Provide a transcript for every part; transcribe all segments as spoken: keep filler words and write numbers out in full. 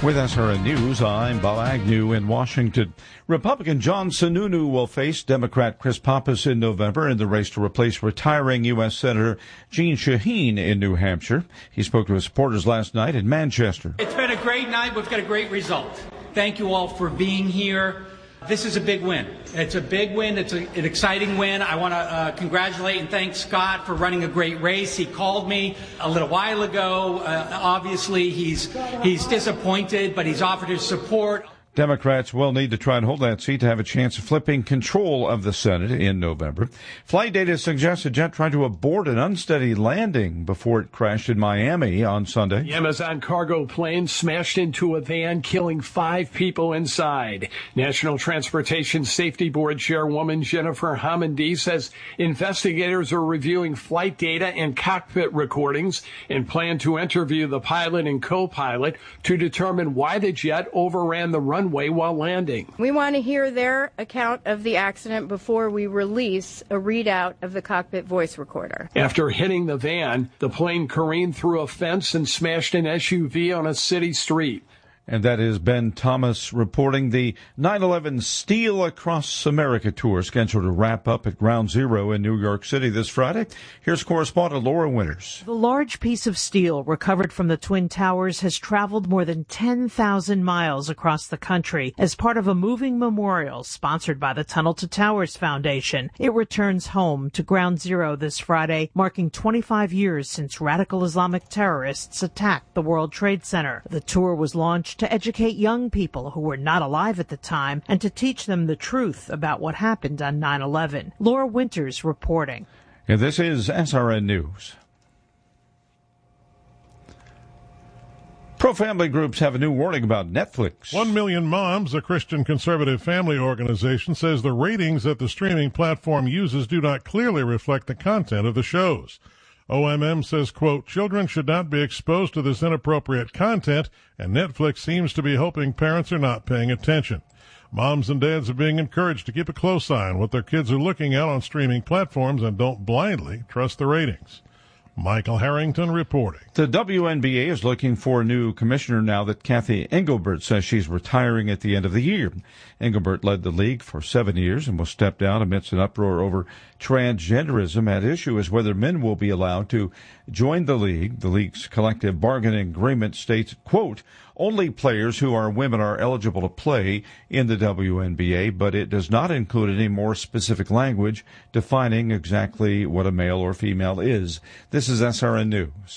With S R N News, I'm Bob Agnew in Washington. Republican John Sununu will face Democrat Chris Pappas in November in the race to replace retiring U S Senator Jeanne Shaheen in New Hampshire. He spoke to his supporters last night in Manchester. It's been a great night. We've got a great result. Thank you all for being here. This is a big win. It's a big win. It's a, an exciting win. I want to uh, congratulate and thank Scott for running a great race. He called me a little while ago. Uh, obviously, he's he's disappointed, but he's offered his support. Democrats will need to try and hold that seat to have a chance of flipping control of the Senate in November. Flight data suggests a jet tried to abort an unsteady landing before it crashed in Miami on Sunday. The Amazon cargo plane smashed into a van, killing five people inside. National Transportation Safety Board Chairwoman Jennifer Homendy says investigators are reviewing flight data and cockpit recordings and plan to interview the pilot and co-pilot to determine why the jet overran the runway while landing. We want to hear their account of the accident before we release a readout of the cockpit voice recorder. After hitting the van, the plane careened through a fence and smashed an S U V on a city street. And that is Ben Thomas reporting. The nine eleven Steel Across America tour scheduled to wrap up at Ground Zero in New York City this Friday. Here's correspondent Laura Winters. The large piece of steel recovered from the Twin Towers has traveled more than ten thousand miles across the country as part of a moving memorial sponsored by the Tunnel to Towers Foundation. It returns home to Ground Zero this Friday, marking twenty-five years since radical Islamic terrorists attacked the World Trade Center. The tour was launched to educate young people who were not alive at the time and to teach them the truth about what happened on nine eleven. Laura Winters reporting. And this is S R N News. Pro-family groups have a new warning about Netflix. One Million Moms, a Christian conservative family organization, says the ratings that the streaming platform uses do not clearly reflect the content of the shows. O M M says, quote, children should not be exposed to this inappropriate content, and Netflix seems to be hoping parents are not paying attention. Moms and dads are being encouraged to keep a close eye on what their kids are looking at on streaming platforms and don't blindly trust the ratings. Michael Harrington reporting. The W N B A is looking for a new commissioner now that Kathy Engelbert says she's retiring at the end of the year. Engelbert led the league for seven years and will step down amidst an uproar over transgenderism. At issue is whether men will be allowed to join the league. The league's collective bargaining agreement states, quote, only players who are women are eligible to play in the W N B A, but it does not include any more specific language defining exactly what a male or female is. This is S R N News.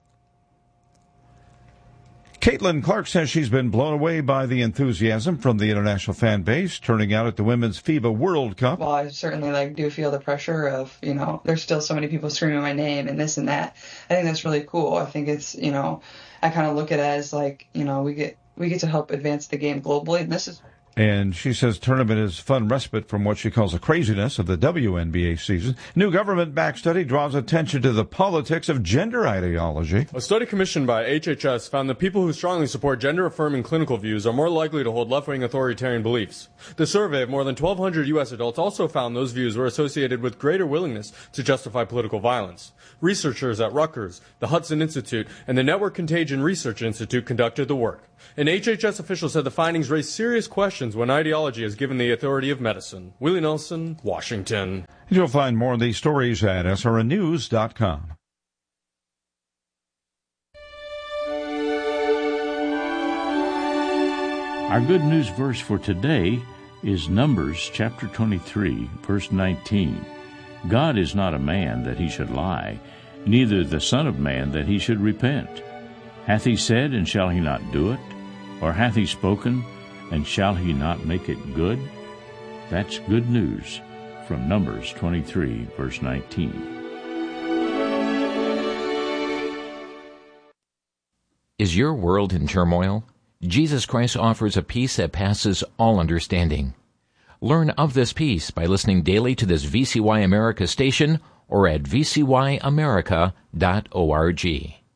Caitlin Clark says she's been blown away by the enthusiasm from the international fan base turning out at the Women's FIBA World Cup. Well, I certainly like do feel the pressure of, you know, there's still so many people screaming my name and this and that. I think that's really cool. I think it's, you know, I kind of look at it as like, you know, we get we get to help advance the game globally, and this is. And she says tournament is fun respite from what she calls the craziness of the W N B A season. New government-backed study draws attention to the politics of gender ideology. A study commissioned by H H S found that people who strongly support gender-affirming clinical views are more likely to hold left-wing authoritarian beliefs. The survey of more than twelve hundred U S adults also found those views were associated with greater willingness to justify political violence. Researchers at Rutgers, the Hudson Institute, and the Network Contagion Research Institute conducted the work. An H H S official said the findings raise serious questions when ideology is given the authority of medicine. Willie Nelson, Washington. You'll find more of these stories at S R N news dot com. Our good news verse for today is Numbers chapter twenty-three, verse nineteen. God is not a man that he should lie, neither the Son of Man that he should repent. Hath he said, and shall he not do it? Or hath he spoken, and shall he not make it good? That's good news from Numbers twenty-three, verse nineteen. Is your world in turmoil? Jesus Christ offers a peace that passes all understanding. Learn of this peace by listening daily to this V C Y America station or at v c y america dot org.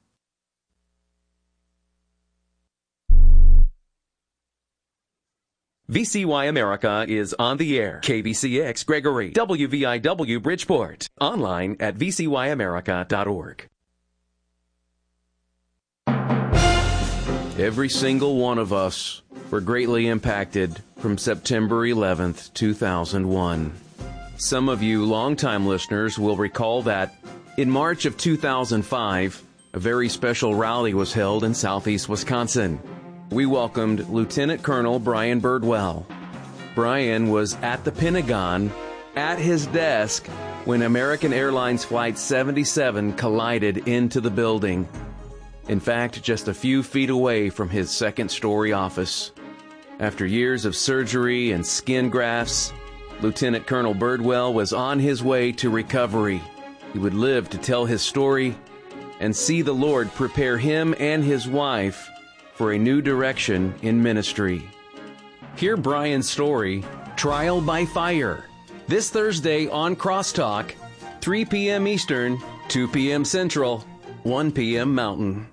V C Y America is on the air. K B C X Gregory, W V I W Bridgeport. Online at v c y america dot org. Every single one of us were greatly impacted from September eleventh, two thousand one. Some of you longtime listeners will recall that in March of two thousand five, a very special rally was held in southeast Wisconsin. We welcomed Lieutenant Colonel Brian Birdwell. Brian was at the Pentagon, at his desk, when American Airlines Flight seventy-seven collided into the building. In fact, just a few feet away from his second-story office. After years of surgery and skin grafts, Lieutenant Colonel Birdwell was on his way to recovery. He would live to tell his story and see the Lord prepare him and his wife for a new direction in ministry. Hear Brian's story, Trial by Fire, this Thursday on Crosstalk, three p.m. Eastern, two p.m. Central, one p.m. Mountain.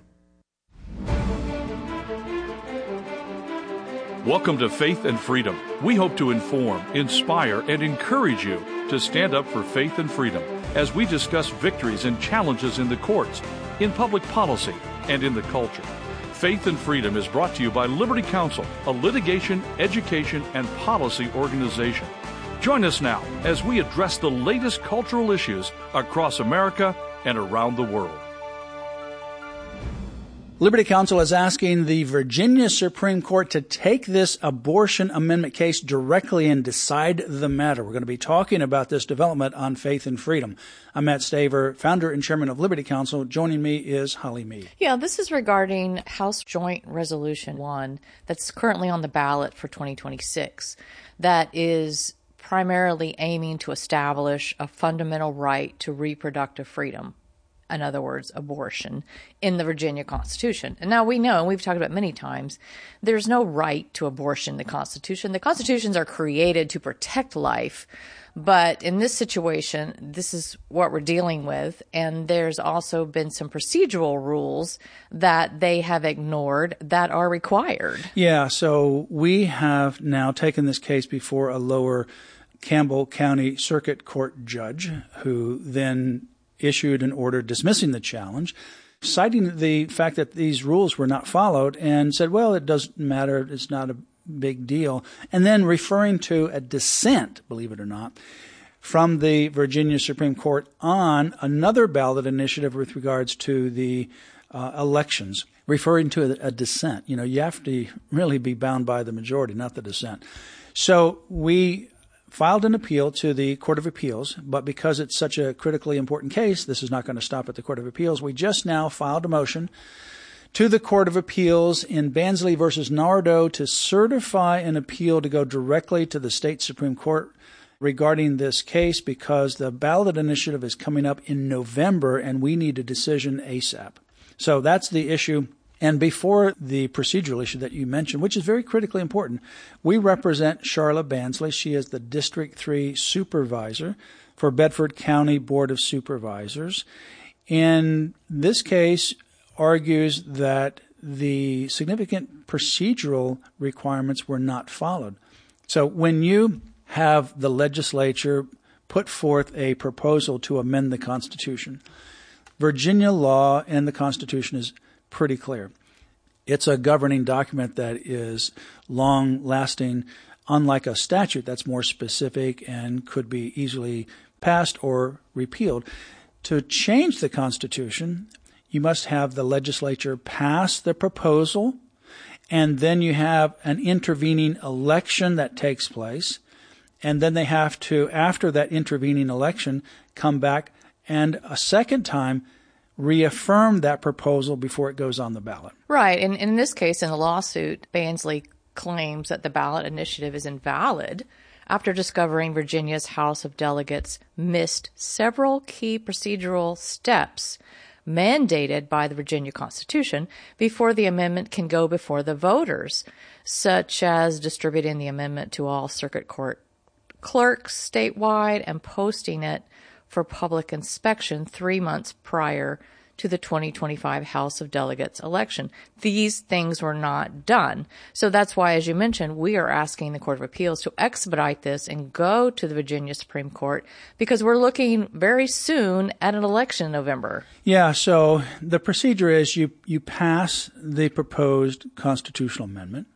Welcome to Faith and Freedom. We hope to inform, inspire, and encourage you to stand up for faith and freedom as we discuss victories and challenges in the courts, in public policy, and in the culture. Faith and Freedom is brought to you by Liberty Counsel, a litigation, education, and policy organization. Join us now as we address the latest cultural issues across America and around the world. Liberty Counsel is asking the Virginia Supreme Court to take this abortion amendment case directly and decide the matter. We're going to be talking about this development on Faith and Freedom. I'm Matt Staver, founder and chairman of Liberty Counsel. Joining me is Holly Mead. Yeah, this is regarding House Joint Resolution one that's currently on the ballot for twenty twenty-six that is primarily aiming to establish a fundamental right to reproductive freedom. In other words, abortion, in the Virginia Constitution. And now we know, and we've talked about many times, there's no right to abortion in the Constitution. The Constitutions are created to protect life, but in this situation, this is what we're dealing with, and there's also been some procedural rules that they have ignored that are required. Yeah, so we have now taken this case before a lower Campbell County Circuit Court judge, who then issued an order dismissing the challenge, citing the fact that these rules were not followed, and said, well, it doesn't matter, it's not a big deal, and then referring to a dissent, believe it or not, from the Virginia Supreme Court on another ballot initiative with regards to the uh, elections, referring to a, a dissent. You know, you have to really be bound by the majority, not the dissent. So we filed an appeal to the Court of Appeals, but because it's such a critically important case, this is not going to stop at the Court of Appeals. We just now filed a motion to the Court of Appeals in Bansley versus Nardo to certify an appeal to go directly to the state Supreme Court regarding this case, because the ballot initiative is coming up in November and we need a decision ASAP. So that's the issue. And before the procedural issue that you mentioned, which is very critically important, we represent Charla Bansley. She is the District three Supervisor for Bedford County Board of Supervisors. And this case argues that the significant procedural requirements were not followed. So when you have the legislature put forth a proposal to amend the Constitution, Virginia law and the Constitution is pretty clear. It's a governing document that is long-lasting, unlike a statute that's more specific and could be easily passed or repealed. To change the Constitution, you must have the legislature pass the proposal, and then you have an intervening election that takes place, and then they have to, after that intervening election, come back and a second time reaffirm that proposal before it goes on the ballot. Right. And in this case, in the lawsuit, Bansley claims that the ballot initiative is invalid after discovering Virginia's House of Delegates missed several key procedural steps mandated by the Virginia Constitution before the amendment can go before the voters, such as distributing the amendment to all circuit court clerks statewide and posting it for public inspection three months prior to the twenty twenty-five House of Delegates election. These things were not done. So that's why, as you mentioned, we are asking the Court of Appeals to expedite this and go to the Virginia Supreme Court, because we're looking very soon at an election in November. Yeah, so the procedure is you, you pass the proposed constitutional amendment,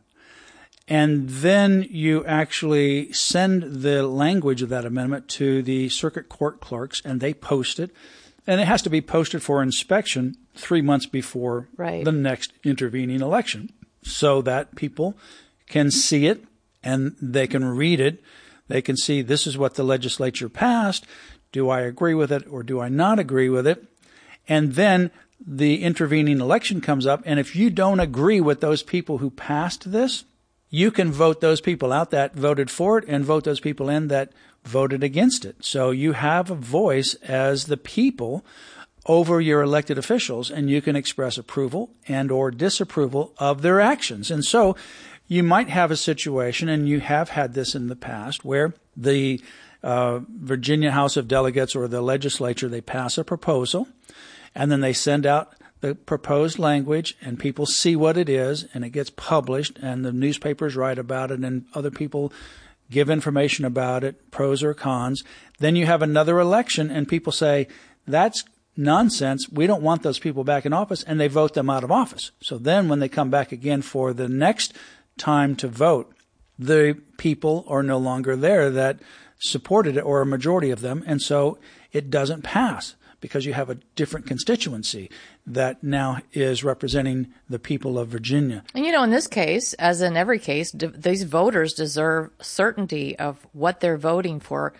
and then you actually send the language of that amendment to the circuit court clerks, and they post it. And it has to be posted for inspection three months before right. the next intervening election, so that people can see it and they can read it. They can see this is what the legislature passed. Do I agree with it or do I not agree with it? And then the intervening election comes up, and if you don't agree with those people who passed this, you can vote those people out that voted for it and vote those people in that voted against it. So you have a voice as the people over your elected officials, and you can express approval and or disapproval of their actions. And so you might have a situation, and you have had this in the past, where the uh, Virginia House of Delegates or the legislature, they pass a proposal, and then they send out the proposed language, and people see what it is, and it gets published, and the newspapers write about it, and other people give information about it, pros or cons. Then you have another election, and people say, that's nonsense. We don't want those people back in office, and they vote them out of office. So then when they come back again for the next time to vote, the people are no longer there that supported it, or a majority of them, and so it doesn't pass, because you have a different constituency that now is representing the people of Virginia. And, you know, in this case, as in every case, d- these voters deserve certainty of what they're voting for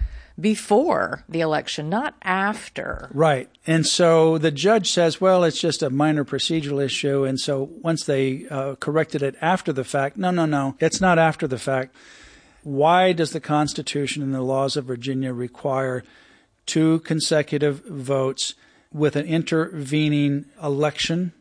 before the election, not after. Right. And so the judge says, well, it's just a minor procedural issue. And so once they uh, corrected it after the fact, no, no, no, it's not after the fact. Why does the Constitution and the laws of Virginia require two consecutive votes with an intervening election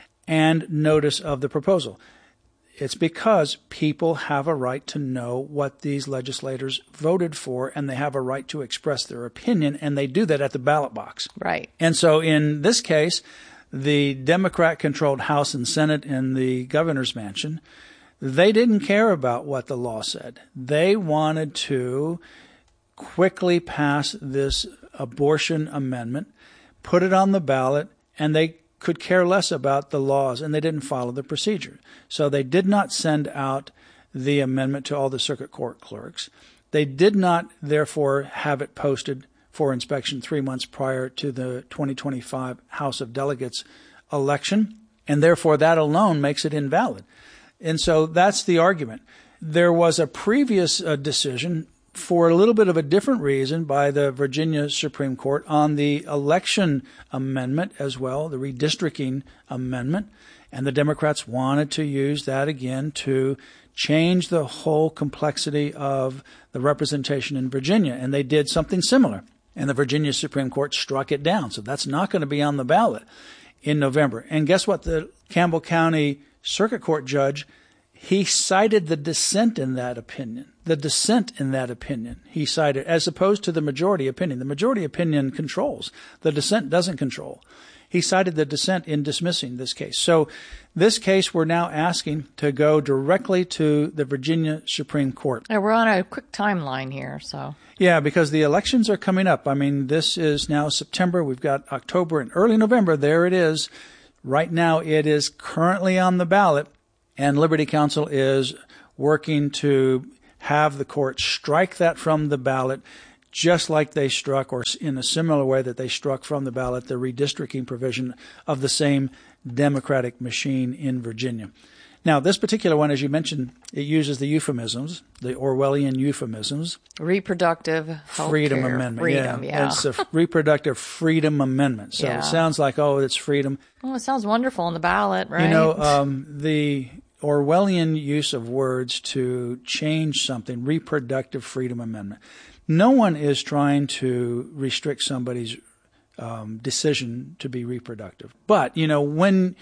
and notice of the proposal? It's because people have a right to know what these legislators voted for, and they have a right to express their opinion, and they do that at the ballot box. Right. And so in this case, the Democrat-controlled House and Senate in the governor's mansion, they didn't care about what the law said. They wanted to quickly pass this abortion amendment, put it on the ballot, and they could care less about the laws, and they didn't follow the procedure. So they did not send out the amendment to all the circuit court clerks. They did not, therefore, have it posted for inspection three months prior to the twenty twenty-five House of Delegates election, and therefore that alone makes it invalid. And so that's the argument. There was a previous uh, decision for a little bit of a different reason by the Virginia Supreme Court on the election amendment as well, the redistricting amendment. And the Democrats wanted to use that again to change the whole complexity of the representation in Virginia. And they did something similar. And the Virginia Supreme Court struck it down. So that's not going to be on the ballot in November. And guess what? The Campbell County Circuit Court judge, he cited the dissent in that opinion. The dissent in that opinion he cited, as opposed to the majority opinion. The majority opinion controls. The dissent doesn't control. He cited the dissent in dismissing this case. So this case we're now asking to go directly to the Virginia Supreme Court. Yeah, we're on a quick timeline here, so. Yeah, because the elections are coming up. I mean, this is now September. We've got October and early November. There it is. Right now it is currently on the ballot, and Liberty Counsel is working to have the court strike that from the ballot, just like they struck, or in a similar way that they struck from the ballot, the redistricting provision of the same Democratic machine in Virginia. Now, this particular one, as you mentioned, it uses the euphemisms, the Orwellian euphemisms. Reproductive health Freedom care. Amendment. Freedom, yeah. yeah. It's a Reproductive Freedom Amendment. So yeah. It sounds like, oh, it's freedom. Well, it sounds wonderful on the ballot, right? You know, um, the Orwellian use of words to change something, Reproductive Freedom Amendment. No one is trying to restrict somebody's um, decision to be reproductive. But, you know, when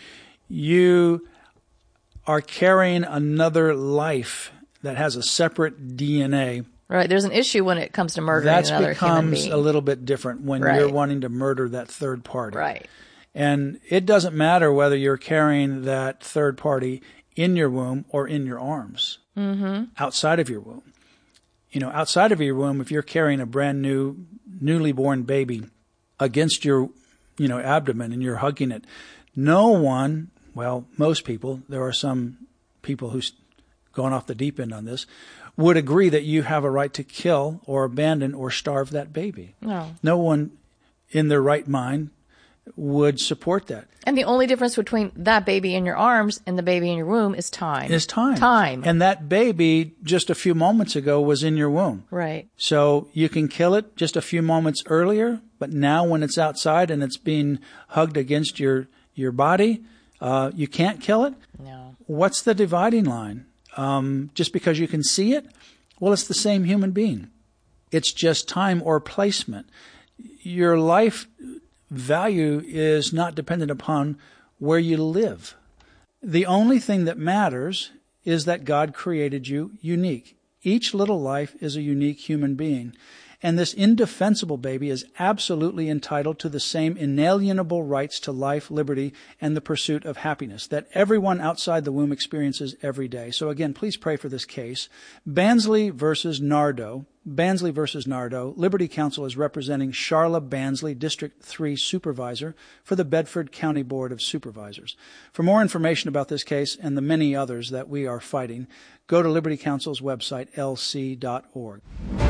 you are carrying another life that has a separate D N A. Right. There's an issue when it comes to murdering that another human being. That becomes a little bit different when right. you're wanting to murder that third party. Right. And it doesn't matter whether you're carrying that third party in your womb or in your arms, mm-hmm. outside of your womb. You know, outside of your womb, if you're carrying a brand new, newly born baby against your, you know, abdomen and you're hugging it, no one, well, most people, there are some people who's going off the deep end on this, would agree that you have a right to kill or abandon or starve that baby. No. No one in their right mind would support that. And the only difference between that baby in your arms and the baby in your womb is time. Is time. Time. And that baby just a few moments ago was in your womb. Right. So you can kill it just a few moments earlier, but now when it's outside and it's being hugged against your, your body, uh, you can't kill it? No. What's the dividing line? Um, just because you can see it? Well, it's the same human being. It's just time or placement. Your life value is not dependent upon where you live. The only thing that matters is that God created you unique. Each little life is a unique human being. And this indefensible baby is absolutely entitled to the same inalienable rights to life, liberty, and the pursuit of happiness that everyone outside the womb experiences every day. So again, please pray for this case. Bansley versus Nardo. Bansley versus Nardo. Liberty Counsel is representing Charla Bansley, District three Supervisor for the Bedford County Board of Supervisors. For more information about this case and the many others that we are fighting, go to Liberty Counsel's website, L C dot org.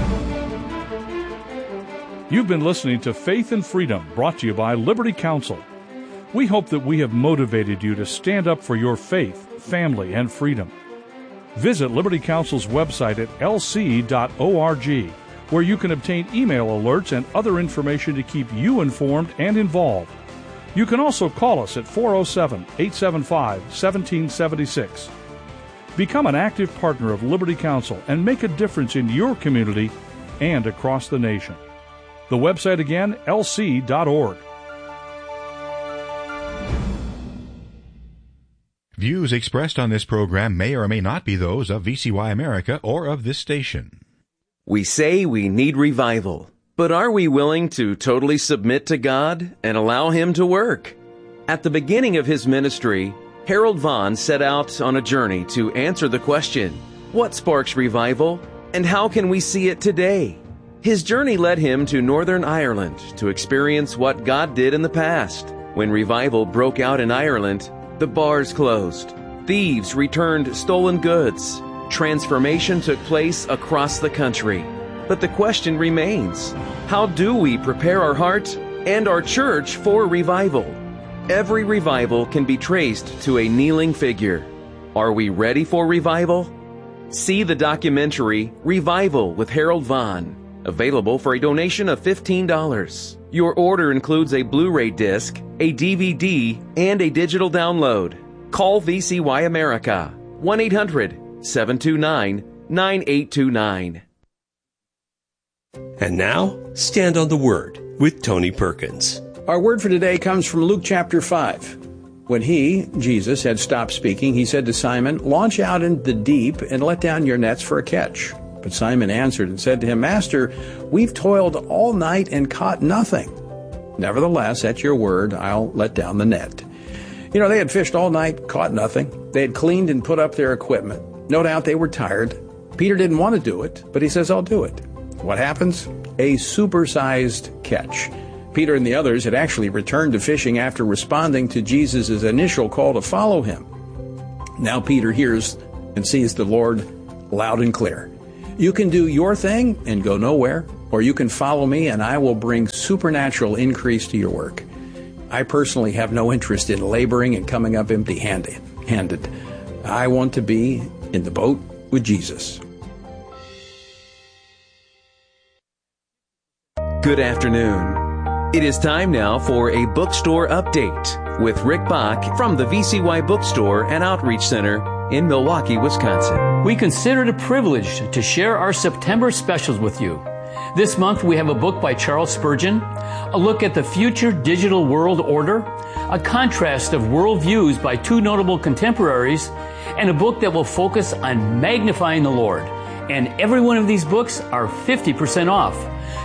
You've been listening to Faith and Freedom, brought to you by Liberty Counsel. We hope that we have motivated you to stand up for your faith, family, and freedom. Visit Liberty Counsel's website at L C dot org, where you can obtain email alerts and other information to keep you informed and involved. You can also call us at four oh seven, eight seven five, one seven seven six. Become an active partner of Liberty Counsel and make a difference in your community and across the nation. The website again, L C dot org. Views expressed on this program may or may not be those of V C Y America or of this station. We say we need revival, but are we willing to totally submit to God and allow Him to work? At the beginning of his ministry, Harold Vaughn set out on a journey to answer the question, what sparks revival and how can we see it today? His journey led him to Northern Ireland to experience what God did in the past. When revival broke out in Ireland, the bars closed. Thieves returned stolen goods. Transformation took place across the country. But the question remains, how do we prepare our heart and our church for revival? Every revival can be traced to a kneeling figure. Are we ready for revival? See the documentary Revival with Harold Vaughn, available for a donation of fifteen dollars. Your order includes a Blu-ray disc, a D V D, and a digital download. Call V C Y America, one eight hundred, seven two nine, nine eight two nine. And now, Stand on the Word with Tony Perkins. Our word for today comes from Luke chapter five. When he, Jesus, had stopped speaking, he said to Simon, "Launch out into the deep and let down your nets for a catch." But Simon answered and said to him, "Master, we've toiled all night and caught nothing. Nevertheless, at your word, I'll let down the net." You know, they had fished all night, caught nothing. They had cleaned and put up their equipment. No doubt they were tired. Peter didn't want to do it, but he says, "I'll do it." What happens? A supersized catch. Peter and the others had actually returned to fishing after responding to Jesus' initial call to follow him. Now Peter hears and sees the Lord loud and clear. You can do your thing and go nowhere, or you can follow me and I will bring supernatural increase to your work. I personally have no interest in laboring and coming up empty-handed. I want to be in the boat with Jesus. Good afternoon. It is time now for a bookstore update with Rick Bach from the V C Y Bookstore and Outreach Center in Milwaukee, Wisconsin. We consider it a privilege to share our September specials with you. This month we have a book by Charles Spurgeon, a look at the future digital world order, a contrast of worldviews by two notable contemporaries, and a book that will focus on magnifying the Lord. And every one of these books are fifty percent off.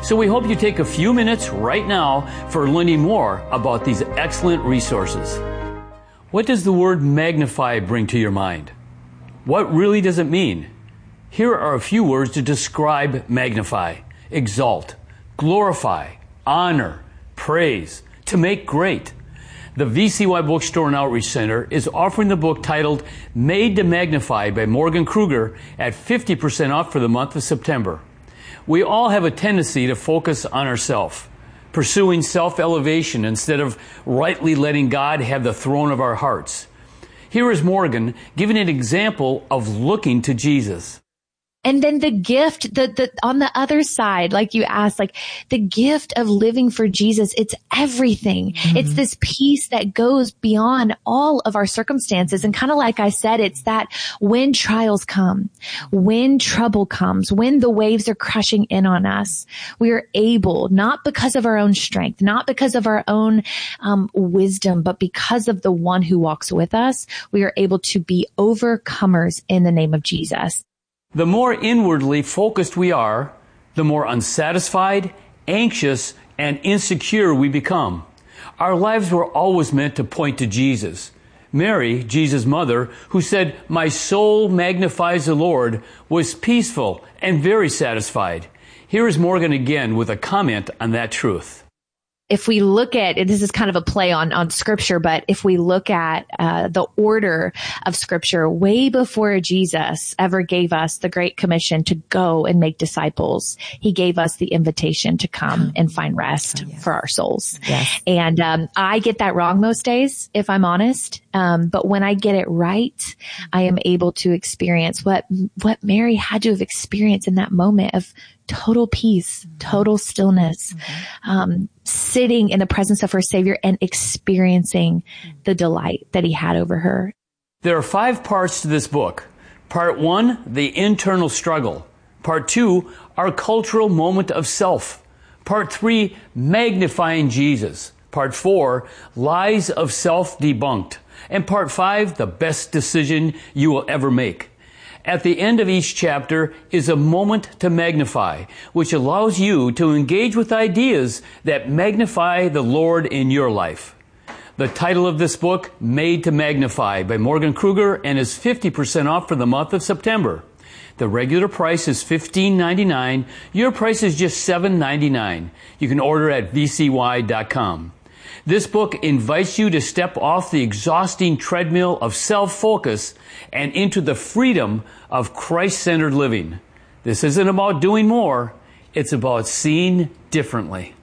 So we hope you take a few minutes right now for learning more about these excellent resources. What does the word magnify bring to your mind? What really does it mean? Here are a few words to describe magnify: exalt, glorify, honor, praise, to make great. The V C Y Bookstore and Outreach Center is offering the book titled Made to Magnify by Morgan Kruger at fifty percent off for the month of September. We all have a tendency to focus on ourselves, pursuing self-elevation instead of rightly letting God have the throne of our hearts. Here is Morgan giving an example of looking to Jesus. And then the gift, the, the, on the other side, like you asked, like the gift of living for Jesus, it's everything. Mm-hmm. It's this peace that goes beyond all of our circumstances. And kind of like I said, it's that when trials come, when trouble comes, when the waves are crushing in on us, we are able, not because of our own strength, not because of our own um, wisdom, but because of the one who walks with us, we are able to be overcomers in the name of Jesus. The more inwardly focused we are, the more unsatisfied, anxious, and insecure we become. Our lives were always meant to point to Jesus. Mary, Jesus' mother, who said, "My soul magnifies the Lord," was peaceful and very satisfied. Here is Morgan again with a comment on that truth. If we look at, this is kind of a play on, on scripture, but if we look at uh, the order of scripture, way before Jesus ever gave us the Great Commission to go and make disciples, he gave us the invitation to come and find rest oh, yeah. for our souls. Yes. And um, I get that wrong most days, if I'm honest. Um, but when I get it right, I am able to experience what what Mary had to have experienced in that moment of total peace, total stillness, mm-hmm. um, sitting in the presence of her Savior and experiencing the delight that he had over her. There are five parts to this book. Part one, the internal struggle. Part two, our cultural moment of self. Part three, magnifying Jesus. Part four, lies of self debunked. And part five, the best decision you will ever make. At the end of each chapter is a moment to magnify, which allows you to engage with ideas that magnify the Lord in your life. The title of this book, Made to Magnify by Morgan Kruger, and is fifty percent off for the month of September. The regular price is fifteen ninety-nine. Your price is just seven ninety-nine. You can order at v c y dot com. This book invites you to step off the exhausting treadmill of self-focus and into the freedom of Christ-centered living. This isn't about doing more. It's about seeing differently.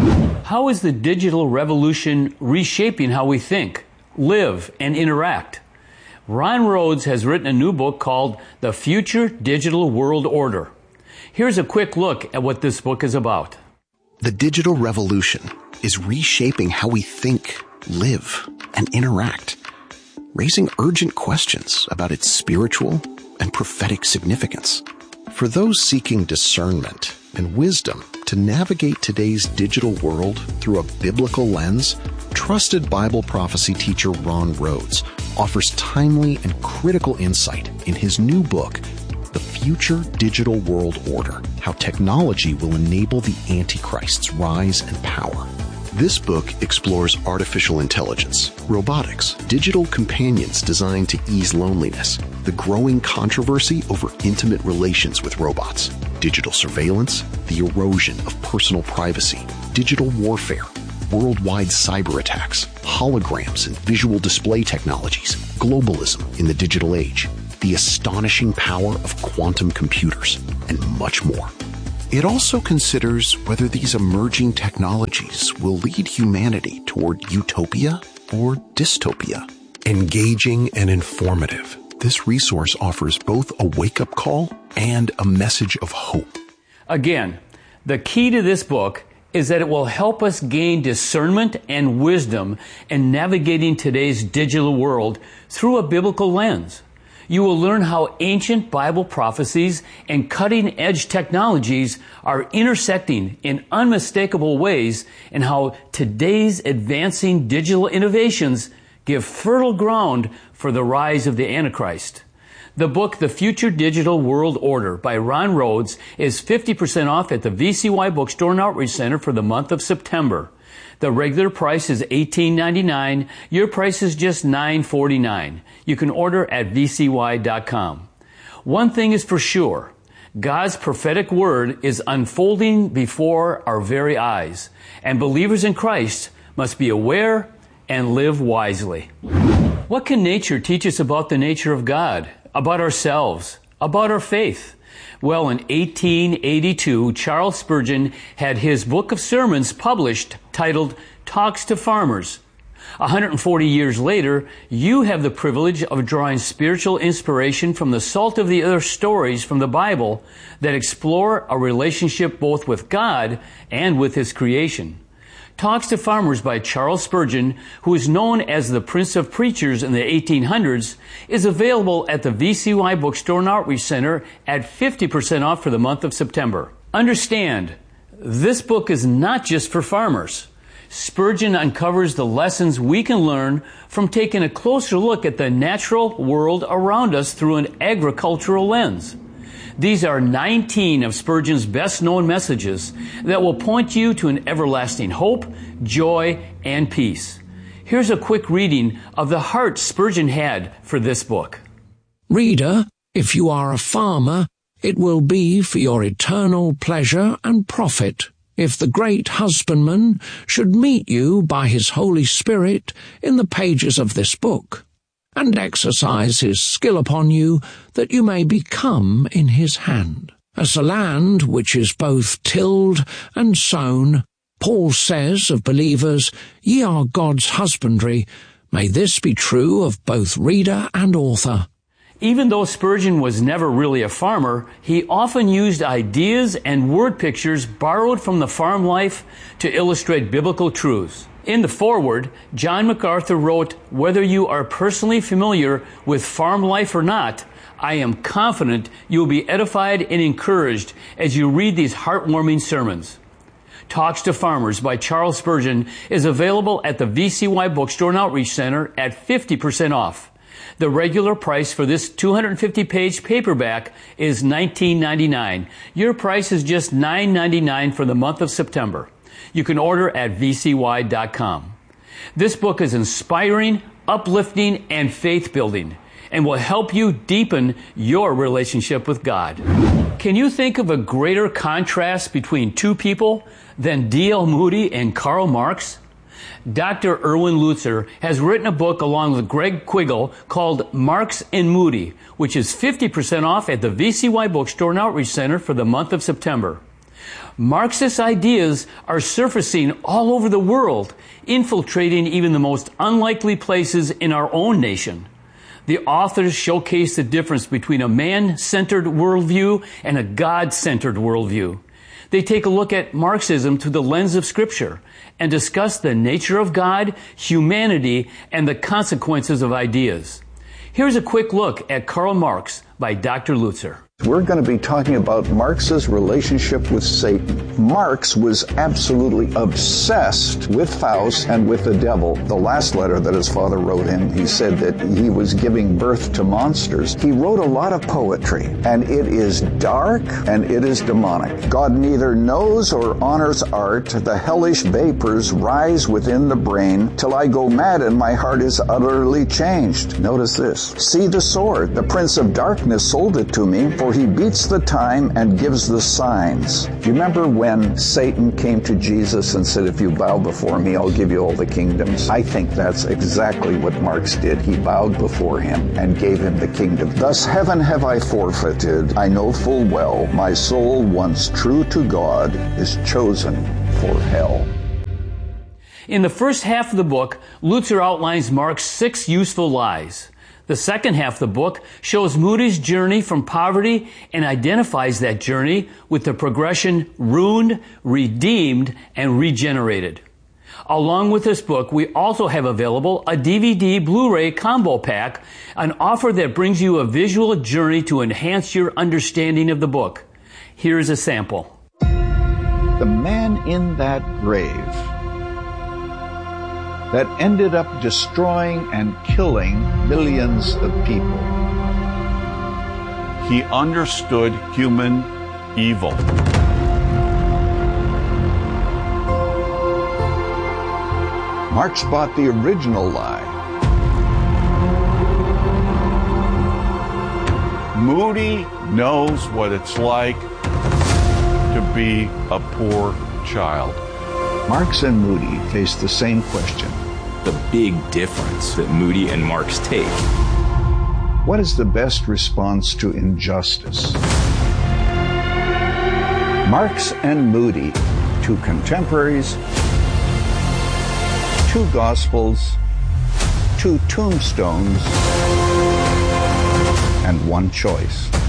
How is the digital revolution reshaping how we think, live, and interact? Ron Rhodes has written a new book called The Future Digital World Order. Here's a quick look at what this book is about. The digital revolution is reshaping how we think, live, and interact, raising urgent questions about its spiritual and prophetic significance. For those seeking discernment and wisdom to navigate today's digital world through a biblical lens, trusted Bible prophecy teacher Ron Rhodes offers timely and critical insight in his new book, The Future Digital World Order: How Technology Will Enable the Antichrist's Rise and Power. This book explores artificial intelligence, robotics, digital companions designed to ease loneliness, the growing controversy over intimate relations with robots, digital surveillance, the erosion of personal privacy, digital warfare, worldwide cyber attacks, holograms and visual display technologies, globalism in the digital age, the astonishing power of quantum computers, and much more. It also considers whether these emerging technologies will lead humanity toward utopia or dystopia. Engaging and informative, this resource offers both a wake-up call and a message of hope. Again, the key to this book is that it will help us gain discernment and wisdom in navigating today's digital world through a biblical lens. You will learn how ancient Bible prophecies and cutting-edge technologies are intersecting in unmistakable ways, and how today's advancing digital innovations give fertile ground for the rise of the Antichrist. The book, The Future Digital World Order by Ron Rhodes, is fifty percent off at the V C Y Bookstore and Outreach Center for the month of September. The regular price is eighteen ninety-nine. Your price is just nine forty-nine. You can order at v c y dot com. One thing is for sure. God's prophetic word is unfolding before our very eyes, and believers in Christ must be aware and live wisely. What can nature teach us about the nature of God, about ourselves, about our faith? Well, in eighteen eighty-two, Charles Spurgeon had his book of sermons published titled Talks to Farmers. one hundred forty years later, you have the privilege of drawing spiritual inspiration from the salt of the earth stories from the Bible that explore a relationship both with God and with His creation. Talks to Farmers by Charles Spurgeon, who is known as the Prince of Preachers in the eighteen hundreds, is available at the V C Y Bookstore and Outreach Center at fifty percent off for the month of September. Understand, this book is not just for farmers. Spurgeon uncovers the lessons we can learn from taking a closer look at the natural world around us through an agricultural lens. These are nineteen of Spurgeon's best-known messages that will point you to an everlasting hope, joy, and peace. Here's a quick reading of the heart Spurgeon had for this book. Reader, if you are a farmer, it will be for your eternal pleasure and profit if the great husbandman should meet you by his Holy Spirit in the pages of this book, and exercise his skill upon you, that you may become in his hand. As the land which is both tilled and sown, Paul says of believers, ye are God's husbandry. May this be true of both reader and author. Even though Spurgeon was never really a farmer, he often used ideas and word pictures borrowed from the farm life to illustrate biblical truths. In the foreword, John MacArthur wrote, "Whether you are personally familiar with farm life or not, I am confident you will be edified and encouraged as you read these heartwarming sermons." Talks to Farmers by Charles Spurgeon is available at the V C Y Bookstore and Outreach Center at fifty percent off. The regular price for this two hundred fifty page paperback is nineteen ninety-nine. Your price is just nine ninety-nine for the month of September. You can order at v c y dot com. This book is inspiring, uplifting, and faith-building, and will help you deepen your relationship with God. Can you think of a greater contrast between two people than D L Moody and Karl Marx? Doctor Erwin Lutzer has written a book along with Greg Quiggle called Marx and Moody, which is fifty percent off at the V C Y Bookstore and Outreach Center for the month of September. Marxist ideas are surfacing all over the world, infiltrating even the most unlikely places in our own nation. The authors showcase the difference between a man-centered worldview and a God-centered worldview. They take a look at Marxism through the lens of Scripture and discuss the nature of God, humanity, and the consequences of ideas. Here's a quick look at Karl Marx by Doctor Lutzer. We're going to be talking about Marx's relationship with Satan. Marx was absolutely obsessed with Faust and with the devil. The last letter that his father wrote him, he said that he was giving birth to monsters. He wrote a lot of poetry, and it is dark and it is demonic. God neither knows or honors art. The hellish vapors rise within the brain till I go mad and my heart is utterly changed. Notice this. See the sword. The prince of darkness sold it to me, for he beats the time and gives the signs. Do you remember when Satan came to Jesus and said, if you bow before me, I'll give you all the kingdoms? I think that's exactly what Marx did. He bowed before him and gave him the kingdom. Thus heaven have I forfeited. I know full well my soul, once true to God, is chosen for hell. In the first half of the book, Lutzer outlines Marx's six useful lies. The second half of the book shows Moody's journey from poverty and identifies that journey with the progression ruined, redeemed, and regenerated. Along with this book, we also have available a D V D Blu-ray combo pack, an offer that brings you a visual journey to enhance your understanding of the book. Here's a sample. The man in that grave that ended up destroying and killing millions of people He understood human evil. Marx bought the original lie. Moody knows what it's like to be a poor child. Marx and Moody face the same question. The big difference that Moody and Marx take. What is the best response to injustice? Marx and Moody, two contemporaries, two gospels, two tombstones, and one choice.